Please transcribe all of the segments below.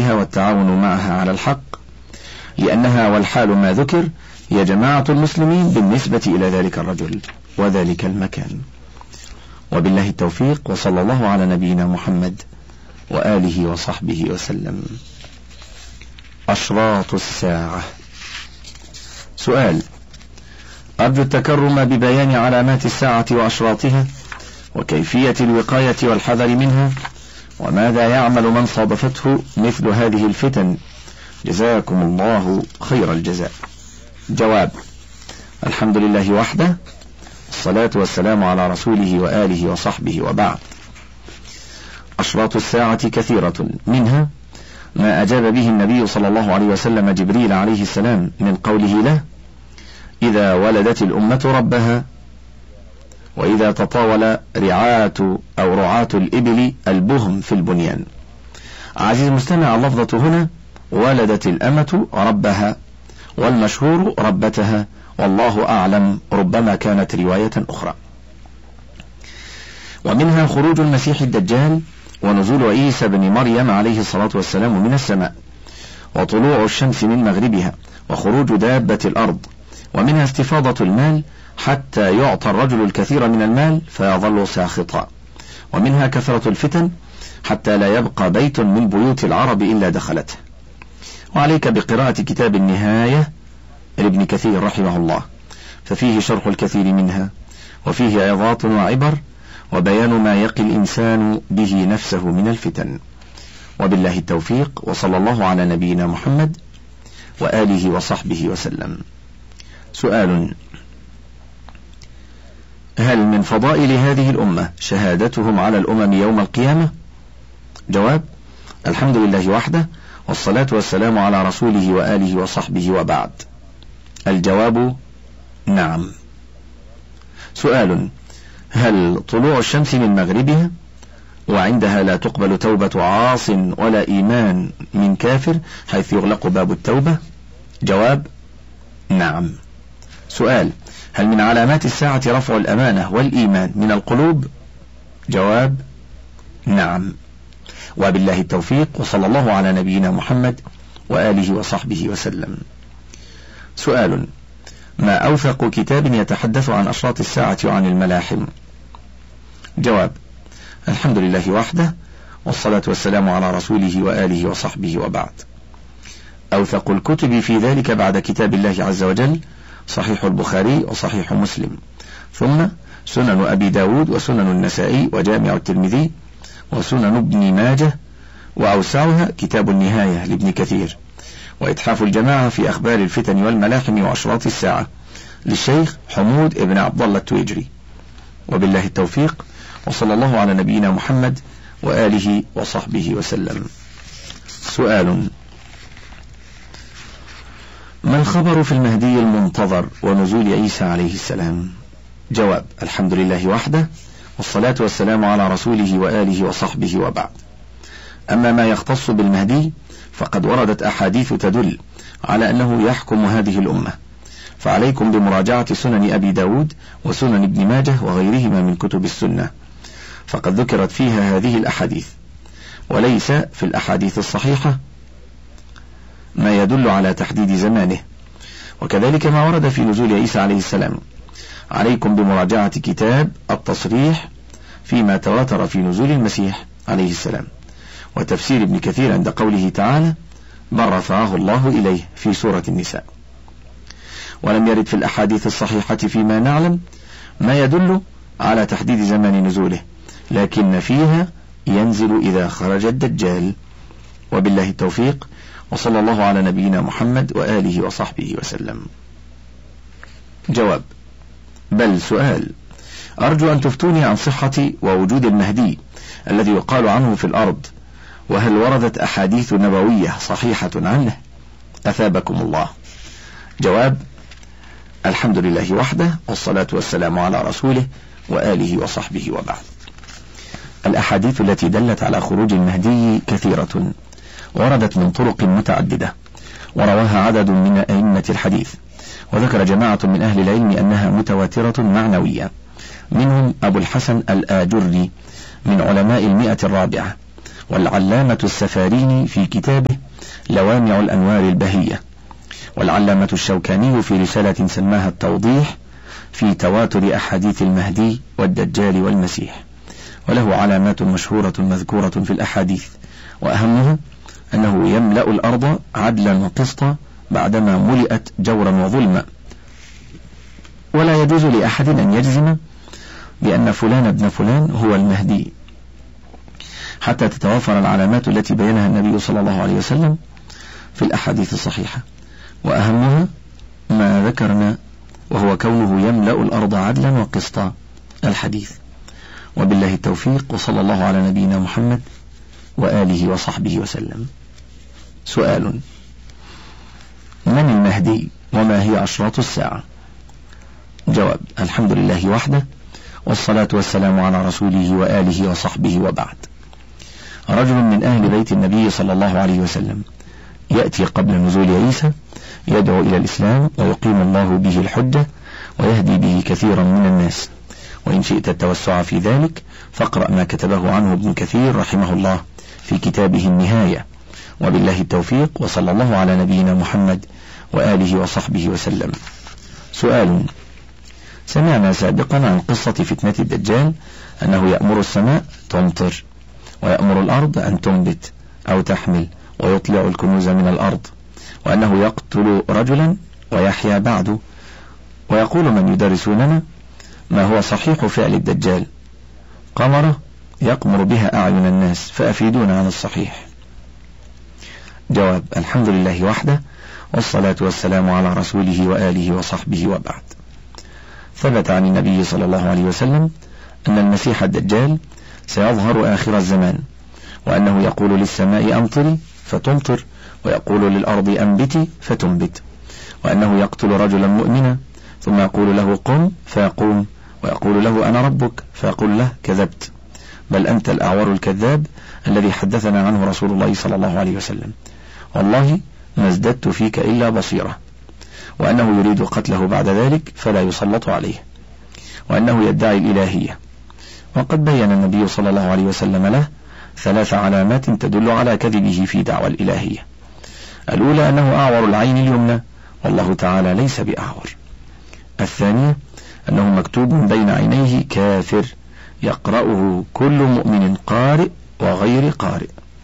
بها والتعاون معها على الحق، لأنها والحال ما ذكر هي جماعة المسلمين بالنسبة إلى ذلك الرجل وذلك المكان. وبالله التوفيق، وصلى الله على نبينا محمد وآله وصحبه وسلم. أشراط الساعة. سؤال: أرجو التكرم ببيان علامات الساعة وأشراطها وكيفية الوقاية والحذر منها، وماذا يعمل من صادفته مثل هذه الفتن، جزاكم الله خير الجزاء. جواب: الحمد لله وحده، الصلاة والسلام على رسوله وآله وصحبه، وبعد. أشراط الساعة كثيرة، منها ما أجاب به النبي صلى الله عليه وسلم جبريل عليه السلام من قوله له: إذا ولدت الأمة ربها، وإذا تطاول رعاة الإبل البهم في البنيان. عزيز المستمع، اللفظة هنا ولدت الأمة ربها، والمشهور ربتها، والله أعلم، ربما كانت رواية أخرى. ومنها خروج المسيح الدجال، ونزول عيسى بن مريم عليه الصلاة والسلام من السماء، وطلوع الشمس من مغربها، وخروج دابة الأرض. ومنها استفاضة المال حتى يعطى الرجل الكثير من المال فيظل ساخطا. ومنها كثرة الفتن حتى لا يبقى بيت من بيوت العرب إلا دخلته. وعليك بقراءة كتاب النهاية لابن كثير رحمه الله، ففيه شرح الكثير منها، وفيه عظات وعبر، وبيان ما يقي الإنسان به نفسه من الفتن. وبالله التوفيق، وصلى الله على نبينا محمد وآله وصحبه وسلم. سؤال: هل من فضائل هذه الأمة شهادتهم على الأمم يوم القيامة؟ جواب: الحمد لله وحده، والصلاة والسلام على رسوله وآله وصحبه، وبعد. الجواب: نعم. سؤال: هل طلوع الشمس من مغربها وعندها لا تقبل توبة عاص ولا إيمان من كافر حيث يغلق باب التوبة؟ جواب: نعم. سؤال: هل من علامات الساعة رفع الأمانة والإيمان من القلوب؟ جواب: نعم. وبالله التوفيق، وصلى الله على نبينا محمد وآله وصحبه وسلم. سؤال: ما أوثق كتاب يتحدث عن أشراط الساعة وعن الملاحم؟ جواب: الحمد لله وحده، والصلاة والسلام على رسوله وآله وصحبه، وبعد. أوثق الكتب في ذلك بعد كتاب الله عز وجل صحيح البخاري وصحيح مسلم، ثم سنن أبي داود وسنن النسائي وجامع الترمذي وسنن ابن ماجه، وأوسعها كتاب النهاية لابن كثير، وإتحاف الجماعة في أخبار الفتن والملاحم وأشراط الساعة للشيخ حمود ابن عبد الله التويجري. وبالله التوفيق، وصلى الله على نبينا محمد وآله وصحبه وسلم. سؤال: ما الخبر في المهدي المنتظر ونزول عيسى عليه السلام؟ جواب: الحمد لله وحده، والصلاة والسلام على رسوله وآله وصحبه، وبعد. أما ما يختص بالمهدي فقد وردت أحاديث تدل على أنه يحكم هذه الأمة، فعليكم بمراجعة سنن أبي داود وسنن ابن ماجه وغيرهما من كتب السنة، فقد ذكرت فيها هذه الأحاديث، وليس في الأحاديث الصحيحة ما يدل على تحديد زمانه. وكذلك ما ورد في نزول عيسى عليه السلام. عليكم بمراجعة كتاب التصريح فيما تواتر في نزول المسيح عليه السلام، وتفسير ابن كثير عند قوله تعالى: بل رفعه الله إليه في سورة النساء. ولم يرد في الأحاديث الصحيحة فيما نعلم ما يدل على تحديد زمان نزوله، لكن فيها ينزل إذا خرج الدجال. وبالله التوفيق، وصلى الله على نبينا محمد وآله وصحبه وسلم. جواب: بل سؤال. أرجو أن تفتوني عن صحة ووجود المهدي الذي يقال عنه في الأرض، وهل وردت أحاديث نبوية صحيحة عنه؟ أثابكم الله. جواب: الحمد لله وحده، والصلاة والسلام على رسوله وآله وصحبه، وبعد. الأحاديث التي دلت على خروج المهدي كثيرة، وردت من طرق متعددة، ورواها عدد من أئمة الحديث، وذكر جماعة من أهل العلم أنها متواترة معنوية، منهم أبو الحسن الآجري من علماء 100 الرابعة، والعلامة السفاريني في كتابه لوامع الأنوار البهية، والعلامة الشوكاني في رسالة سماها التوضيح في تواتر أحاديث المهدي والدجال والمسيح، وله علامات مشهورة مذكورة في الأحاديث، وأهمها أنه يملأ الأرض عدلا وقسطا بعدما ملئت جورا وظلما، ولا يجوز لأحد أن يجزم بأن فلان ابن فلان هو المهدي حتى تتوافر العلامات التي بينها النبي صلى الله عليه وسلم في الأحاديث الصحيحة، وأهمها ما ذكرنا وهو كونه يملأ الأرض عدلا وقسطا الحديث. وبالله التوفيق، وصلى الله على نبينا محمد وآله وصحبه وسلم. سؤال: من المهدي وما هي أشراط الساعة؟ جواب: الحمد لله وحده، والصلاة والسلام على رسوله وآله وصحبه، وبعد. رجل من أهل بيت النبي صلى الله عليه وسلم يأتي قبل نزول عيسى يدعو إلى الإسلام ويقيم الله به الحجة ويهدي به كثيرا من الناس، وإن شئت التوسع في ذلك فاقرأ ما كتبه عنه ابن كثير رحمه الله في كتابه النهاية. وبالله التوفيق، وصلى الله على نبينا محمد وآله وصحبه وسلم. سؤال: سمعنا سابقا عن قصة فتنة الدجال أنه يأمر السماء تمطر، ويأمر الأرض أن تنبت أو تحمل، ويطلع الكنوز من الأرض، وأنه يقتل رجلا ويحيا بعده. ويقول من يدرسوننا ما هو صحيح فعل الدجال؟ قمرة يقمر بها أعين الناس، فأفيدونا عن الصحيح. جواب: الحمد لله وحده، والصلاة والسلام على رسوله وآله وصحبه، وبعد. ثبت عن النبي صلى الله عليه وسلم أن المسيح الدجال سيظهر آخر الزمان، وأنه يقول للسماء أمطري فتمطر، ويقول للأرض أنبتي فتنبت، وأنه يقتل رجلا مؤمنا ثم يقول له قم فيقوم، ويقول له أنا ربك فيقول له كذبت، بل أنت الأعور الكذاب الذي حدثنا عنه رسول الله صلى الله عليه وسلم، والله ما ازددت فيك إلا بصيرة، وأنه يريد قتله بعد ذلك فلا يسلط عليه، وأنه يدعي الإلهية. وقد بين النبي صلى الله عليه وسلم له 3 علامات تدل على كذبه في دعوى الإلهية. الأولى أنه أعور العين اليمنى، والله تعالى ليس بأعور. الثانية أنه مكتوب بين عينيه كافر يقرأه كل مؤمن قارئ وغير قارئ.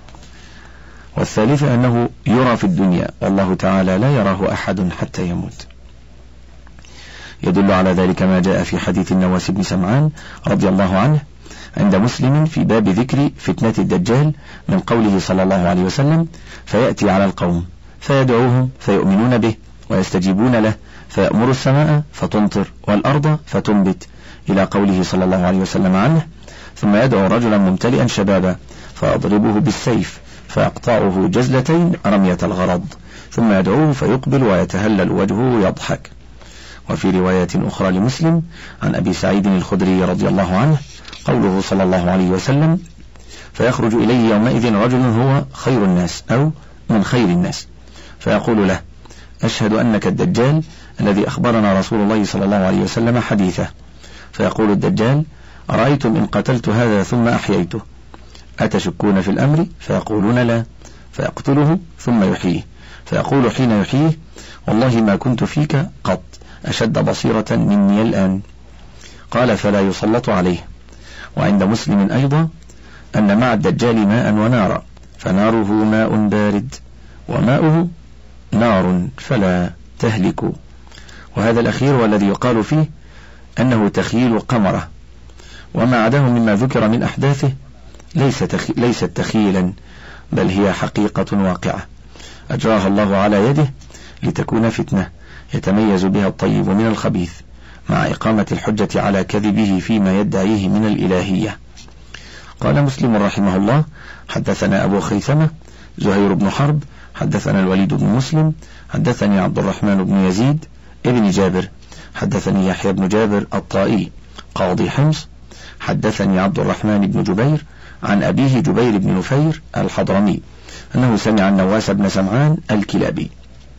والثالثة أنه يرى في الدنيا، والله تعالى لا يراه أحد حتى يموت. يدل على ذلك ما جاء في حديث النواس بن سمعان رضي الله عنه عند مسلم في باب ذكر فتنة الدجال من قوله صلى الله عليه وسلم: فيأتي على القوم فيدعوهم فيؤمنون به ويستجيبون له، فيأمر السماء فتمطر والأرض فتنبت، إلى قوله صلى الله عليه وسلم عنه: ثم يدعو رجلا ممتلئا شبابا فيضربه بالسيف فيقطعه جزلتين رمية الغرض، ثم يدعوه فيقبل ويتهلل وجهه يضحك. وفي رواية أخرى لمسلم عن أبي سعيد الخدري رضي الله عنه قوله صلى الله عليه وسلم: فيخرج إليه يومئذ رجل هو خير الناس أو من خير الناس، فيقول له: أشهد أنك الدجال الذي أخبرنا رسول الله صلى الله عليه وسلم حديثه. فيقول الدجال: أرأيتم إن قتلت هذا ثم أحييته أتشكون في الأمر؟ فيقولون لا. فيقتله ثم يحييه، فيقول حين يحييه: والله ما كنت فيك قط أشد بصيرة مني الآن. قال: فلا يسلط عليه. وعند مسلم أيضا أن مع الدجال ماء ونارا، فناره ماء بارد وماؤه نار فلا تهلك. وهذا الأخير والذي يقال فيه أنه تخيل قمرة، وما عداه مما ذكر من أحداثه ليست تخيلا، بل هي حقيقة واقعة أجراها الله على يده لتكون فتنة يتميز بها الطيب من الخبيث، مع إقامة الحجة على كذبه فيما يدعيه من الإلهية. قال مسلم رحمه الله: حدثنا أبو خيثمة زهير بن حرب حدثنا الوليد بن مسلم حدثني عبد الرحمن بن يزيد ابن جابر حدثني يحيى بن جابر الطائي قاضي حمص حدثني عبد الرحمن بن جبير عن أبيه جبير بن نفير الحضرمي أنه سمع النواس بن سمعان الكلابي.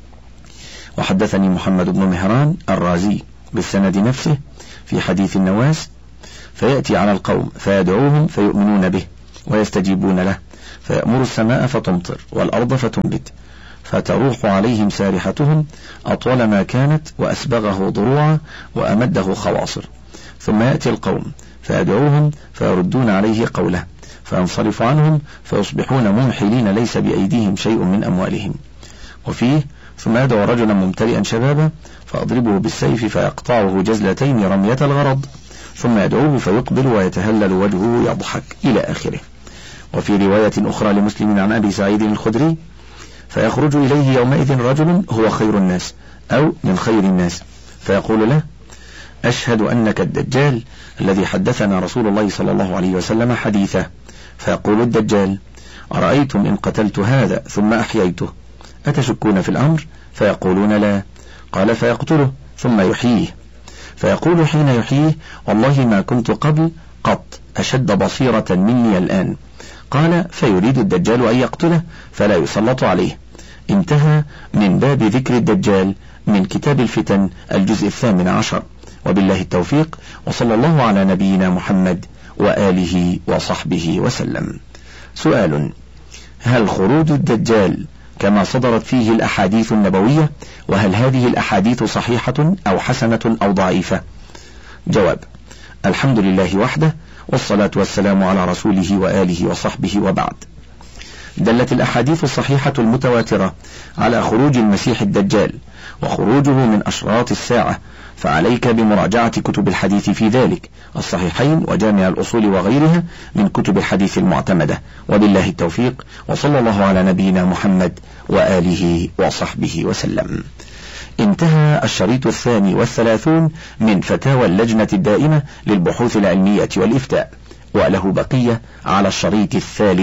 وحدثني محمد بن مهران الرازي بالسند نفسه في حديث النواس: فيأتي على القوم فيدعوهم فيؤمنون به ويستجيبون له، فيأمر السماء فتمطر والأرض فتنبت، فتروح عليهم سارحتهم أطول ما كانت، وأسبغه ضروعا وأمده خواصر. ثم يأتي القوم فيدعوهم فيردون عليه قوله، فينصرف عنهم فيصبحون منحلين ليس بأيديهم شيء من أموالهم. وفيه: ثم يدعو رجلا ممتلئا شبابا فأضربه بالسيف فيقطعه جزلتين رمية الغرض، ثم يدعوه فيقبل ويتهلل وجهه يضحك، إلى آخره. وفي رواية أخرى لمسلم عن أبي سعيد الخدري: فيخرج إليه يومئذ رجل هو خير الناس أو من خير الناس، فيقول له: أشهد أنك الدجال الذي حدثنا رسول الله صلى الله عليه وسلم حديثه. فيقول الدجال: أرأيتم إن قتلت هذا ثم أحييته أتشكون في الأمر؟ فيقولون: لا. قال: فيقتله ثم يحييه، فيقول حين يحييه: والله ما كنت قط أشد بصيرة مني الآن. قال: فيريد الدجال أن يقتله فلا يسلط عليه. انتهى من باب ذكر الدجال من كتاب الفتن الجزء 18. وبالله التوفيق، وصلى الله على نبينا محمد وآله وصحبه وسلم. سؤال: هل خروج الدجال كما صدرت فيه الأحاديث النبوية؟ وهل هذه الأحاديث صحيحة أو حسنة أو ضعيفة؟ جواب: الحمد لله وحده، والصلاة والسلام على رسوله وآله وصحبه، وبعد. دلت الأحاديث الصحيحة المتواترة على خروج المسيح الدجال، وخروجه من أشراط الساعة، فعليك بمراجعة كتب الحديث في ذلك، الصحيحين وجامع الأصول وغيرها من كتب الحديث المعتمدة. وبالله التوفيق، وصلى الله على نبينا محمد وآله وصحبه وسلم. انتهى الشريط 32 من فتاوى اللجنة الدائمة للبحوث العلمية والإفتاء، وله بقية على الشريط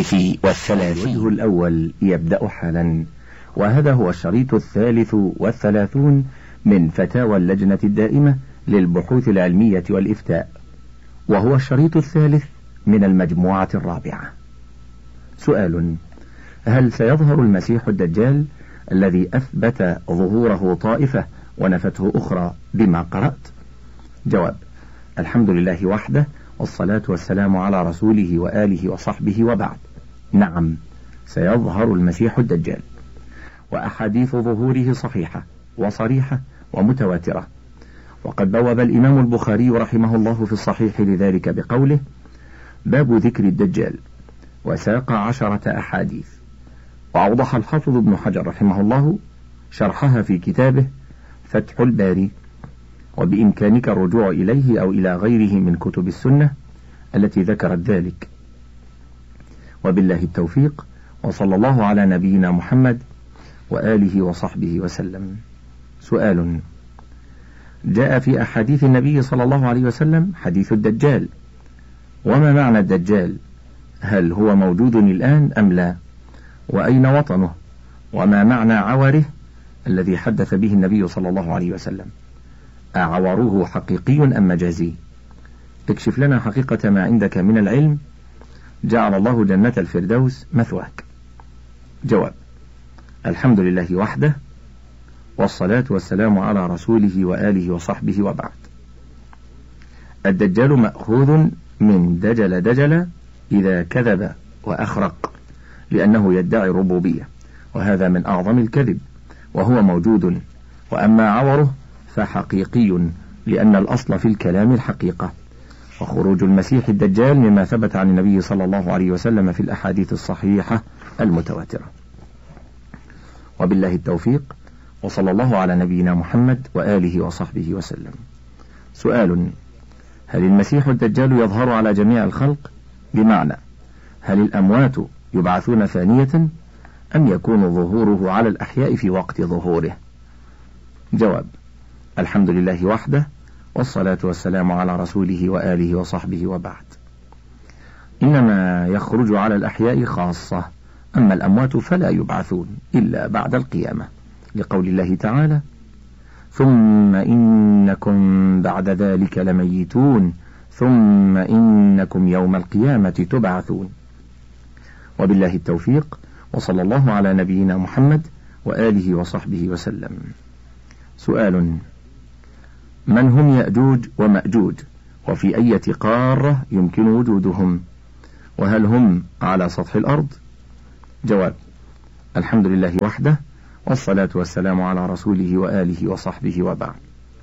33. الوجه الأول يبدأ حالا، وهذا هو الشريط 33 من فتاوى اللجنة الدائمة للبحوث العلمية والإفتاء، وهو الشريط 3 من المجموعة 4. سؤال: هل سيظهر المسيح الدجال الذي أثبت ظهوره طائفة ونفته أخرى بما قرأت؟ جواب: الحمد لله وحده، والصلاة والسلام على رسوله وآله وصحبه، وبعد. نعم، سيظهر المسيح الدجال، وأحاديث ظهوره صحيحة وصريحة ومتواترة، وقد بوب الإمام البخاري رحمه الله في الصحيح لذلك بقوله: باب ذكر الدجال، وساق 10 أحاديث. وأوضح الحافظ ابن حجر رحمه الله شرحها في كتابه فتح الباري، وبإمكانك الرجوع إليه أو إلى غيره من كتب السنة التي ذكرت ذلك. وبالله التوفيق، وصلى الله على نبينا محمد وآله وصحبه وسلم. سؤال: جاء في أحاديث النبي صلى الله عليه وسلم حديث الدجال، وما معنى الدجال؟ هل هو موجود الآن أم لا؟ وأين وطنه؟ وما معنى عوره الذي حدث به النبي صلى الله عليه وسلم؟ أعوره حقيقي أم مجازي؟ اكشف لنا حقيقة ما عندك من العلم، جعل الله جنة الفردوس مثواك. جواب: الحمد لله وحده، والصلاة والسلام على رسوله وآله وصحبه، وبعد. الدجال مأخوذ من دجل إذا كذب وأخرق، لأنه يدعي الربوبية، وهذا من أعظم الكذب، وهو موجود. وأما عوره فحقيقي، لأن الأصل في الكلام الحقيقة. وخروج المسيح الدجال مما ثبت عن النبي صلى الله عليه وسلم في الأحاديث الصحيحة المتواترة. وبالله التوفيق، وصلى الله على نبينا محمد وآله وصحبه وسلم. سؤال: هل المسيح الدجال يظهر على جميع الخلق؟ بمعنى: هل الأموات يبعثون ثانية، أم يكون ظهوره على الأحياء في وقت ظهوره؟ جواب: الحمد لله وحده، والصلاة والسلام على رسوله وآله وصحبه، وبعد. إنما يخرج على الأحياء خاصة، أما الأموات فلا يبعثون إلا بعد القيامة، لقول الله تعالى: ثم إنكم بعد ذلك لميتون ثم إنكم يوم القيامة تبعثون. وبالله التوفيق، وصلى الله على نبينا محمد وآله وصحبه وسلم. سؤال: من هم يأجوج ومأجوج، وفي أي قارة يمكن وجودهم؟ وهل هم على سطح الأرض جواب: الحمد لله وحده، والصلاة والسلام على رسوله وآله وصحبه وبعد.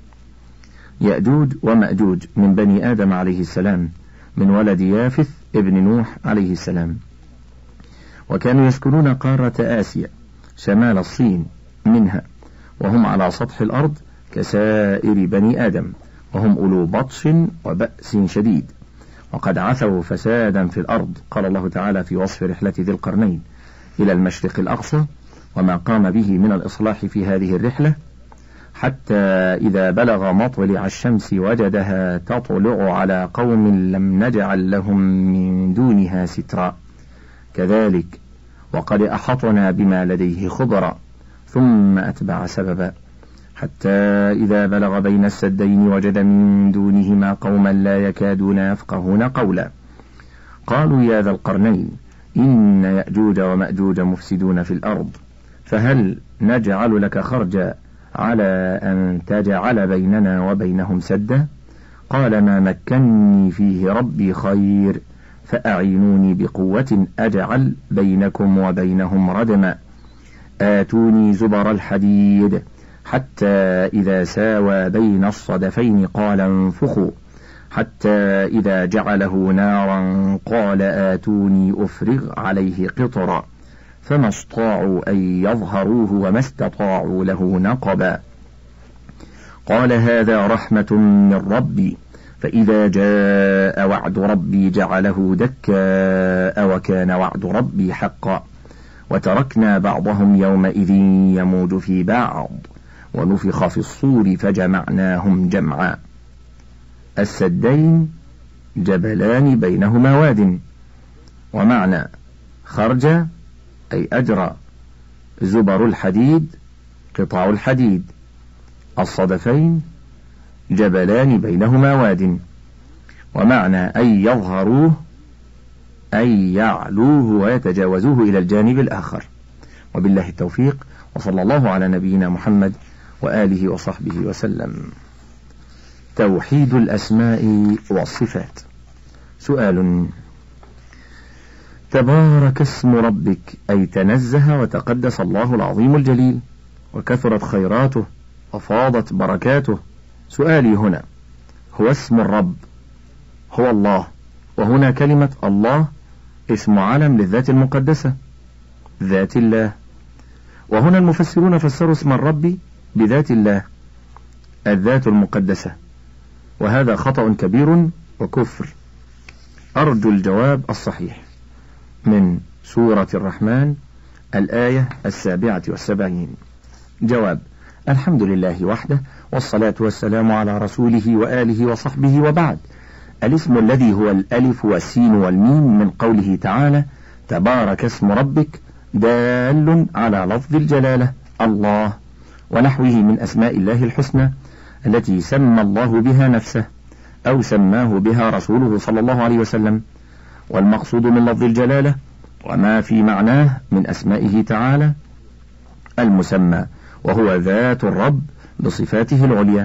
يأجوج ومأجوج من بني آدم عليه السلام، من ولد يافث ابن نوح عليه السلام، وكانوا يسكنون قارة آسيا شمال الصين منها، وهم على سطح الأرض كسائر بني آدم، وهم أولو بطش وبأس شديد، وقد عثوا فسادا في الأرض. قال الله تعالى في وصف رحلة ذي القرنين إلى المشرق الأقصى وما قام به من الإصلاح في هذه الرحلة: حتى إذا بلغ مطلع الشمس وجدها تطلع على قوم لم نجعل لهم من دونها سترا، كذلك وقد أحطنا بما لديه خبرا، ثم أتبع سببا، حتى إذا بلغ بين السدين وجد من دونهما قوما لا يكادون يفقهون قولا، قالوا يا ذا القرنين إن يأجوج ومأجوج مفسدون في الأرض، فهل نجعل لك خرجا على أن تجعل بيننا وبينهم سدا؟ قال ما مكني فيه ربي خير، فأعينوني بقوة أجعل بينكم وبينهم ردما، آتوني زبر الحديد حتى إذا ساوى بين الصدفين قال انفخوا، حتى إذا جعله نارا قال آتوني أفرغ عليه قطرا، فما استطاعوا أن يظهروه وما استطاعوا له نقبا. قال هذا رحمة من ربي، فإذا جاء وعد ربي جعله دكاء وكان وعد ربي حقا، وتركنا بعضهم يومئذ يموج في بعض، ونفخ في الصور فجمعناهم جمعا. السدين جبلان بينهما واد، ومعنى خرج أي أجرى، زبر الحديد قطع الحديد، الصدفين جبلان بينهما واد، ومعنى أن يظهروه أي يعلوه ويتجاوزوه إلى الجانب الآخر. وبالله التوفيق، وصلى الله على نبينا محمد وآله وصحبه وسلم. توحيد الأسماء والصفات. سؤال: تبارك اسم ربك، أي تنزه وتقدس الله العظيم الجليل، وكثرت خيراته وفاضت بركاته. سؤالي هنا: هو اسم الرب هو الله، وهنا كلمة الله اسم علم للذات المقدسة ذات الله، وهنا المفسرون فسروا اسم الرب بذات الله الذات المقدسة، وهذا خطأ كبير وكفر. أرجو الجواب الصحيح من سورة الرحمن الآية 77. جواب: الحمد لله وحده، والصلاة والسلام على رسوله وآله وصحبه وبعد. الاسم الذي هو الألف والسين والميم من قوله تعالى تبارك اسم ربك دال على لفظ الجلالة الله ونحوه من أسماء الله الحسنى التي سمى الله بها نفسه أو سماه بها رسوله صلى الله عليه وسلم. والمقصود من لفظ الجلالة وما في معناه من أسمائه تعالى المسمى، وهو ذات الرب بصفاته العليا،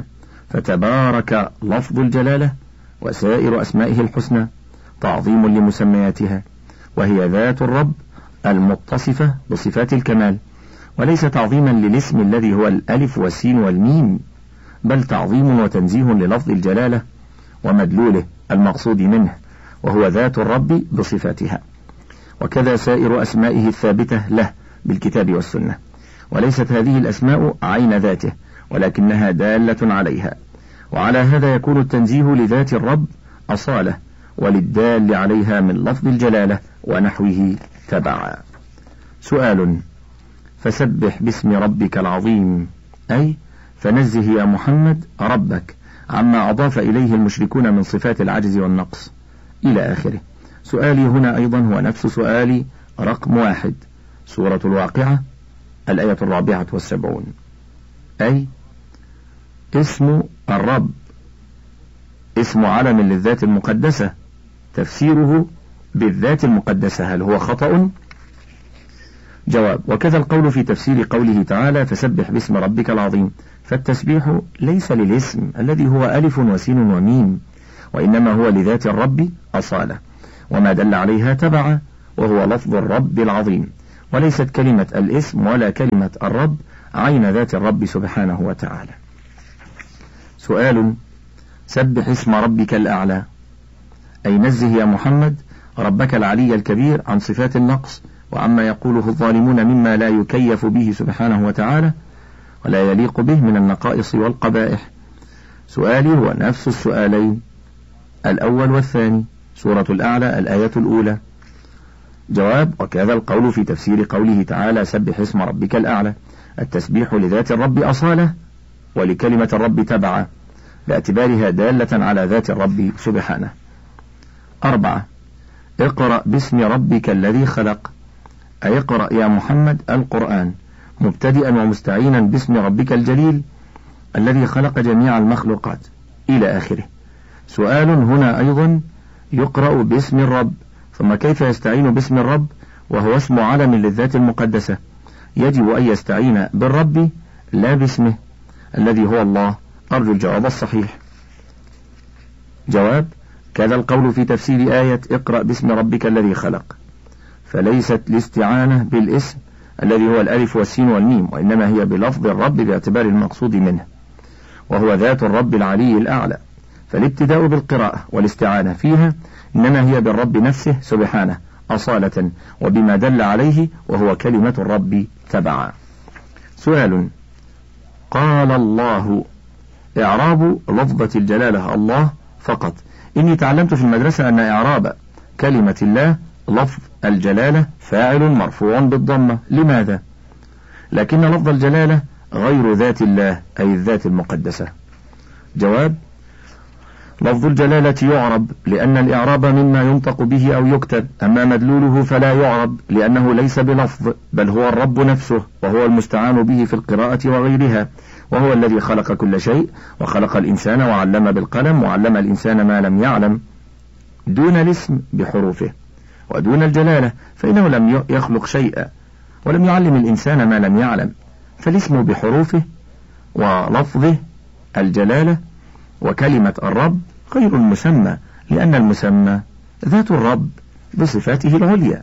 فتبارك لفظ الجلالة وسائر أسمائه الحسنى تعظيم لمسمياتها، وهي ذات الرب المتصفة بصفات الكمال، وليس تعظيما للاسم الذي هو الألف والسين والميم، بل تعظيم وتنزيه للفظ الجلالة ومدلوله المقصود منه، وهو ذات الرب بصفاتها، وكذا سائر أسمائه الثابتة له بالكتاب والسنة. وليست هذه الأسماء عين ذاته، ولكنها دالة عليها، وعلى هذا يكون التنزيه لذات الرب أصالة، وللدال عليها من لفظ الجلالة ونحوه تبعا. سؤال: فسبح باسم ربك العظيم، أي فنزه يا محمد ربك عما أضاف إليه المشركون من صفات العجز والنقص إلى آخره. سؤالي هنا أيضا هو نفس سؤالي رقم 1، سورة الواقعة الآية 74، أي اسم الرب اسم علم للذات المقدسة، تفسيره بالذات المقدسة هل هو خطأ؟ جواب: وكذا القول في تفسير قوله تعالى فسبح باسم ربك العظيم، فالتسبيح ليس للاسم الذي هو ألف وسين وميم، وإنما هو لذات الرب أصالة، وما دل عليها تبع، وهو لفظ الرب العظيم، وليست كلمة الاسم ولا كلمة الرب عين ذات الرب سبحانه وتعالى. سؤال: سبح اسم ربك الأعلى، أي نزه يا محمد ربك العلي الكبير عن صفات النقص وعما يقوله الظالمون مما لا يكيف به سبحانه وتعالى ولا يليق به من النقائص والقبائح. سؤالي هو نفس السؤالين الأول والثاني، سورة الأعلى الآية الأولى. جواب: وكذا القول في تفسير قوله تعالى سبح اسم ربك الأعلى، التسبيح لذات الرب أصالة ولكلمة الرب تبعا باعتبارها دالة على ذات الرب سبحانه. 4. اقرأ باسم ربك الذي خلق، أي اقرأ يا محمد القرآن مبتدئا ومستعينا باسم ربك الجليل الذي خلق جميع المخلوقات إلى آخره. سؤال هنا أيضا: يقرأ باسم الرب، ثم كيف يستعين باسم الرب وهو اسم علم للذات المقدسة؟ يجب أن يستعين بالرب لا باسمه الذي هو الله. أرجو الجواب الصحيح. جواب: كذا القول في تفسير آية اقرأ باسم ربك الذي خلق، فليست الاستعانة بالاسم الذي هو الألف والسين والميم، وإنما هي بلفظ الرب باعتبار المقصود منه وهو ذات الرب العلي الأعلى، فالابتداء بالقراءة والاستعانة فيها إنما هي بالرب نفسه سبحانه أصالة وبما دل عليه وهو كلمة الرب تبعا. سؤال: قال الله، إعراب لفظة الجلالة الله فقط. إني تعلمت في المدرسة أن إعراب كلمة الله لفظ الجلالة فاعل مرفوع بالضمة. لماذا؟ لكن لفظ الجلالة غير ذات الله أي الذات المقدسة. جواب: لفظ الجلالة يعرب لأن الإعراب مما ينطق به أو يكتب، أما مدلوله فلا يعرب لأنه ليس بلفظ بل هو الرب نفسه وهو المستعان به في القراءة وغيرها، وهو الذي خلق كل شيء وخلق الإنسان وعلم بالقلم وعلم الإنسان ما لم يعلم، دون الاسم بحروفه ودون الجلالة فإنه لم يخلق شيئا ولم يعلم الإنسان ما لم يعلم، فالاسم بحروفه ولفظه الجلالة وكلمة الرب غير المسمى لأن المسمى ذات الرب بصفاته العليا.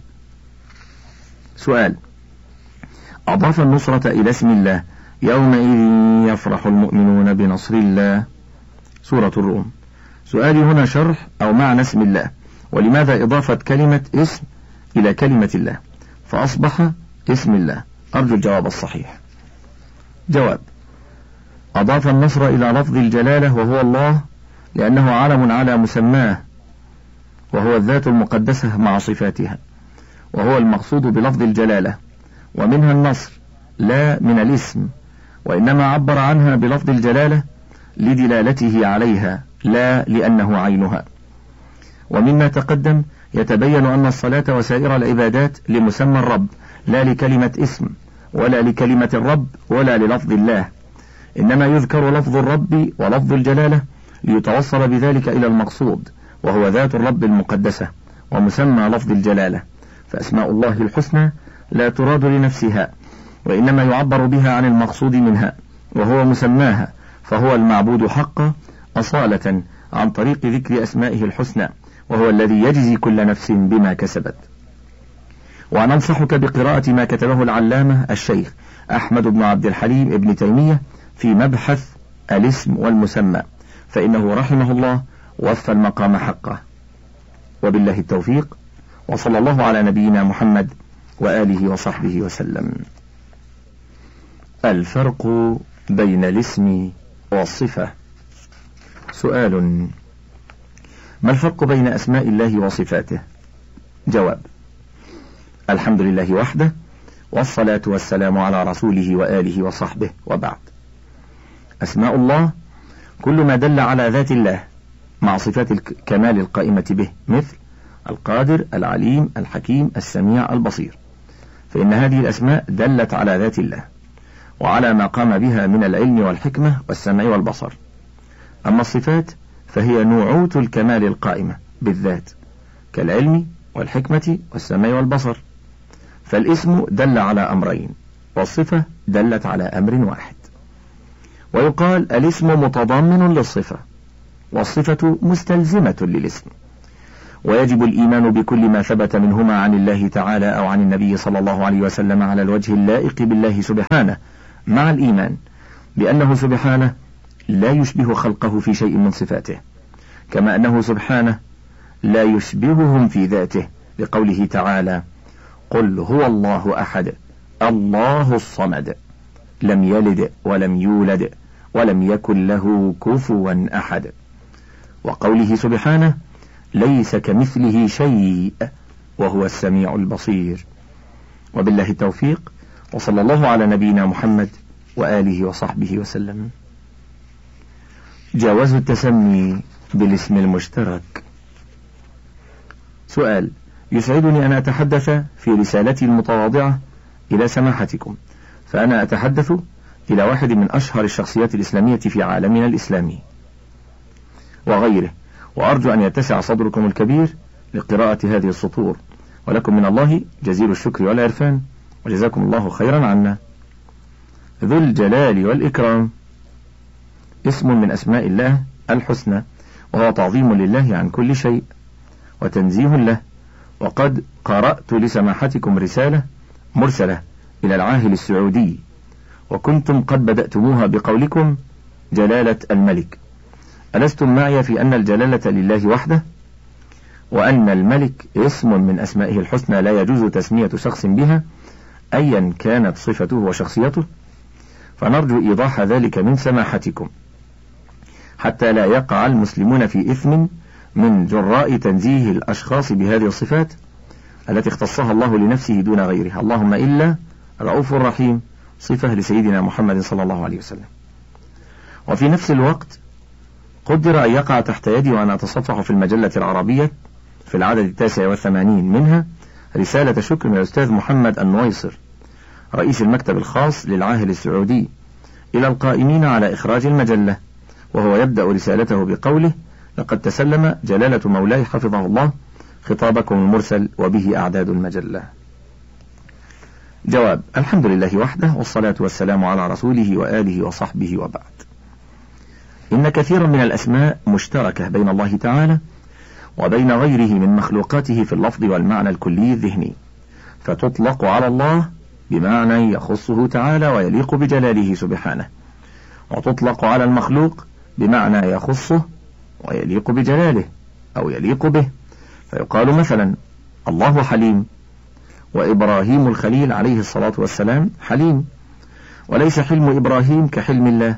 سؤال: أضاف النصرة إلى اسم الله، يومئذ يفرح المؤمنون بنصر الله. سورة الروم. سؤالي هنا شرح أو معنى اسم الله، ولماذا إضافة كلمة اسم إلى كلمة الله فأصبح اسم الله؟ أرجو الجواب الصحيح. جواب: أضاف النصر إلى لفظ الجلالة وهو الله لأنه علم على مسماه وهو الذات المقدسة مع صفاتها، وهو المقصود بلفظ الجلالة، ومنها النصر لا من الاسم، وإنما عبر عنها بلفظ الجلالة لدلالته عليها لا لأنه عينها. ومما تقدم يتبين أن الصلاة وسائر العبادات لمسمى الرب لا لكلمة اسم ولا لكلمة الرب ولا للفظ الله، إنما يذكر لفظ الرب ولفظ الجلالة ليتوصل بذلك إلى المقصود وهو ذات الرب المقدسة ومسمى لفظ الجلالة، فأسماء الله الحسنى لا تراد لنفسها وإنما يعبر بها عن المقصود منها وهو مسماها، فهو المعبود حقا أصالة عن طريق ذكر أسمائه الحسنى، وهو الذي يجزي كل نفس بما كسبت. وننصحك بقراءة ما كتبه العلامة الشيخ أحمد بن عبد الحليم ابن تيمية في مبحث الاسم والمسمى، فإنه رحمه الله وفى المقام حقه. وبالله التوفيق، وصلى الله على نبينا محمد وآله وصحبه وسلم. الفرق بين الاسم والصفة. سؤال: ما الفرق بين أسماء الله وصفاته؟ جواب: الحمد لله وحده، والصلاة والسلام على رسوله وآله وصحبه، وبعد. أسماء الله كل ما دل على ذات الله مع صفات الكمال القائمة به، مثل القادر، العليم، الحكيم، السميع، البصير، فإن هذه الأسماء دلت على ذات الله وعلى ما قام بها من العلم والحكمة والسمع والبصر. أما الصفات فهي نوعوت الكمال القائمة بالذات كالعلم والحكمة والسمع والبصر، فالاسم دل على أمرين والصفة دلت على أمر واحد. ويقال الاسم متضمن للصفة والصفة مستلزمة للاسم، ويجب الإيمان بكل ما ثبت منهما عن الله تعالى أو عن النبي صلى الله عليه وسلم على الوجه اللائق بالله سبحانه، مع الإيمان بأنه سبحانه لا يشبه خلقه في شيء من صفاته، كما أنه سبحانه لا يشبههم في ذاته، لقوله تعالى: قل هو الله أحد الله الصمد لم يلد ولم يولد ولم يكن له كفوا أحد، وقوله سبحانه: ليس كمثله شيء وهو السميع البصير. وبالله التوفيق، وصلى الله على نبينا محمد وآله وصحبه وسلم. جواز التسمي بالاسم المشترك. سؤال: يسعدني أن أتحدث في رسالتي المتواضعة إلى سماحتكم، فأنا أتحدث إلى واحد من أشهر الشخصيات الإسلامية في عالمنا الإسلامي وغيره، وأرجو أن يتسع صدركم الكبير لقراءة هذه السطور، ولكم من الله جزيل الشكر والعرفان، وجزاكم الله خيرا عنا. ذو الجلال والإكرام اسم من أسماء الله الحسنى، وهو تعظيم لله عن كل شيء وتنزيه له. وقد قرأت لسماحتكم رسالة مرسلة إلى العاهل السعودي، وكنتم قد بدأتموها بقولكم: جلالة الملك. ألستم معي في أن الجلالة لله وحده، وأن الملك اسم من أسمائه الحسنى لا يجوز تسمية شخص بها أيا كانت صفته وشخصيته؟ فنرجو إيضاح ذلك من سماحتكم حتى لا يقع المسلمون في إثم من جراء تنزيه الأشخاص بهذه الصفات التي اختصها الله لنفسه دون غيره، اللهم إلا رؤوف رحيم، صفة لسيدنا محمد صلى الله عليه وسلم. وفي نفس الوقت قدر أن يقع تحت يدي وأنا أتصفح في المجلة العربية في العدد 89 منها رسالة شكر من الأستاذ محمد النويصر رئيس المكتب الخاص للعاهل السعودي إلى القائمين على إخراج المجلة، وهو يبدأ رسالته بقوله: لقد تسلم جلالة مولاي حفظه الله خطابكم المرسل وبه أعداد المجلة. جواب: الحمد لله وحده، والصلاة والسلام على رسوله وآله وصحبه، وبعد. إن كثيرا من الأسماء مشتركة بين الله تعالى وبين غيره من مخلوقاته في اللفظ والمعنى الكلي الذهني، فتطلق على الله بمعنى يخصه تعالى ويليق بجلاله سبحانه، وتطلق على المخلوق بمعنى يخصه ويليق بجلاله أو يليق به، فيقال مثلا: الله حليم، وإبراهيم الخليل عليه الصلاة والسلام حليم، وليس حلم إبراهيم كحلم الله،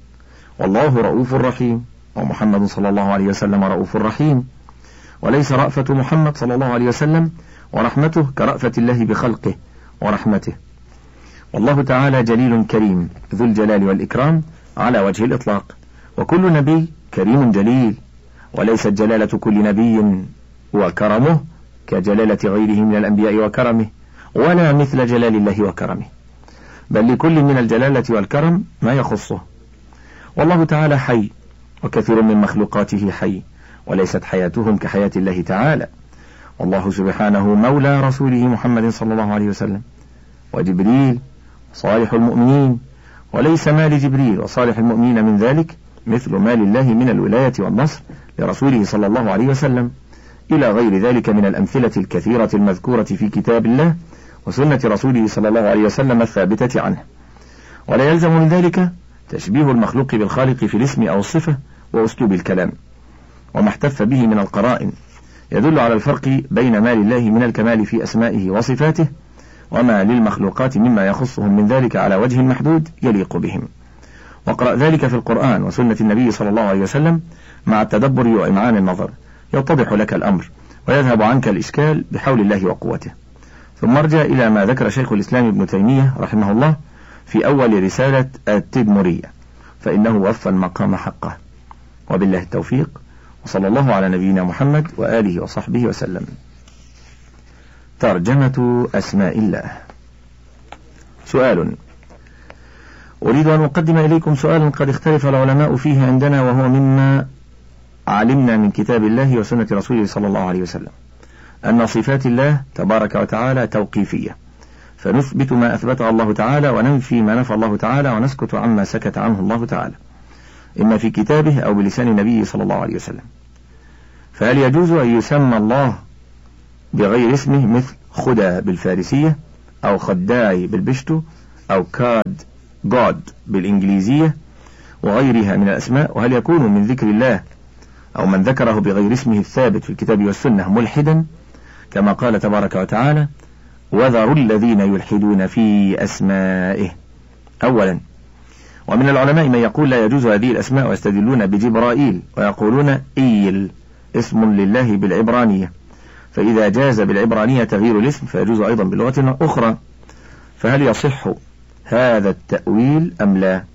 والله رؤوف رحيم، ومحمد صلى الله عليه وسلم رؤوف رحيم، وليس رأفة محمد صلى الله عليه وسلم ورحمته كرأفة الله بخلقه ورحمته. والله تعالى جليل كريم ذو الجلال والإكرام على وجه الإطلاق، وكل نبي كريم جليل، وليست جلالة كل نبي وكرمه كجلالة غيره من الأنبياء وكرمه، ولا مثل جلال الله وكرمه، بل لكل من الجلالة والكرم ما يخصه. والله تعالى حي، وكثير من مخلوقاته حي، وليست حياتهم كحياة الله تعالى. والله سبحانه مولى رسوله محمد صلى الله عليه وسلم وجبريل صالح المؤمنين، وليس ما لجبريل وصالح المؤمنين من ذلك مثل ما لله من الولاية والنصر لرسوله صلى الله عليه وسلم، إلى غير ذلك من الأمثلة الكثيرة المذكورة في كتاب الله وسنة رسوله صلى الله عليه وسلم الثابتة عنه. ولا يلزم من ذلك تشبيه المخلوق بالخالق في الاسم أو الصفة وأسلوب الكلام، وما احتف به من القرائن يدل على الفرق بين ما لله من الكمال في أسمائه وصفاته وما للمخلوقات مما يخصهم من ذلك على وجه محدود يليق بهم. واقرأ ذلك في القرآن وسنة النبي صلى الله عليه وسلم مع التدبر وإمعان النظر، يتضح لك الأمر ويذهب عنك الإشكال بحول الله وقوته. ثم ارجع إلى ما ذكر شيخ الإسلام ابن تيمية رحمه الله في أول رسالة التدمرية، فإنه وفى المقام حقه. وبالله التوفيق، وصلى الله على نبينا محمد وآله وصحبه وسلم. ترجمة أسماء الله. سؤال: أريد أن أقدم إليكم سؤالا قد اختلف العلماء فيه عندنا، وهو مما علمنا من كتاب الله وسنة رسوله صلى الله عليه وسلم، أن صفات الله تبارك وتعالى توقيفية، فنثبت ما أثبته الله تعالى وننفي ما نفى الله تعالى، ونسكت عما سكت عنه الله تعالى، إما في كتابه أو بلسان النبي صلى الله عليه وسلم. فهل يجوز أن يسمى الله بغير اسمه مثل خدا بالفارسية أو خداعي بالبشتو أو كاد جود بالإنجليزية وغيرها من الأسماء؟ وهل يكون من ذكر الله أو من ذكره بغير اسمه الثابت في الكتاب والسنة ملحدا كما قال تبارك وتعالى وذروا الذين يلحدون في أسمائه؟ أولا، ومن العلماء من يقول لا يجوز هذه الأسماء ويستدلون بجبرائيل ويقولون إيل اسم لله بالعبرانية، فإذا جاز بالعبرانية تغيير الاسم فيجوز أيضا بلغة أخرى، فهل يصح هذا التأويل أم لا؟